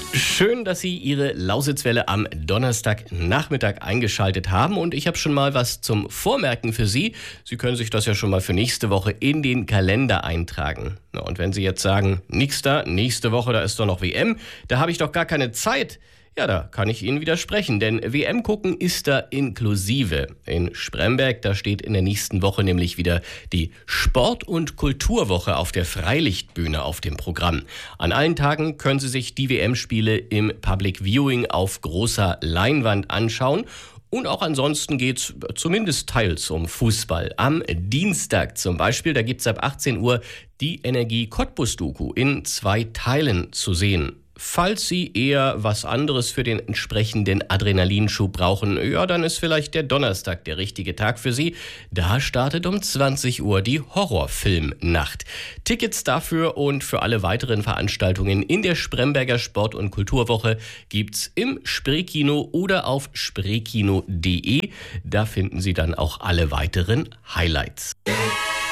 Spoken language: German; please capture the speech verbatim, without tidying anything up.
Schön, dass Sie Ihre Lausitzwelle am Donnerstagnachmittag eingeschaltet haben und ich habe schon mal was zum Vormerken für Sie. Sie können sich das ja schon mal für nächste Woche in den Kalender eintragen. Na, und wenn Sie jetzt sagen, nix da, nächste Woche, da ist doch noch W M, da habe ich doch gar keine Zeit. Ja, da kann ich Ihnen widersprechen, denn W M gucken ist da inklusive. In Spremberg, da steht in der nächsten Woche nämlich wieder die Sport- und Kulturwoche auf der Freilichtbühne auf dem Programm. An allen Tagen können Sie sich die W M-Spiele im Public Viewing auf großer Leinwand anschauen. Und auch ansonsten geht's zumindest teils um Fußball. Am Dienstag zum Beispiel, da gibt's ab achtzehn Uhr die Energie-Cottbus-Doku in zwei Teilen zu sehen. Falls Sie eher was anderes für den entsprechenden Adrenalinschub brauchen, ja, dann ist vielleicht der Donnerstag der richtige Tag für Sie. Da startet um zwanzig Uhr die Horrorfilmnacht. Tickets dafür und für alle weiteren Veranstaltungen in der Spremberger Sport- und Kulturwoche gibt's im Spreekino oder auf spreekino punkt de. Da finden Sie dann auch alle weiteren Highlights.